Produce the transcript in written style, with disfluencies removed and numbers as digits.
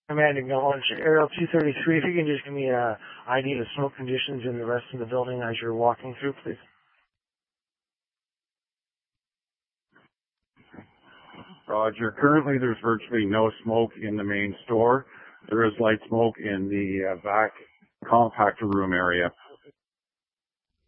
Command acknowledged. Aerial 233, if you can just give me an idea of smoke conditions in the rest of the building as you're walking through, please. Roger. Currently, there's virtually no smoke in the main store. There is light smoke in the back compactor room area.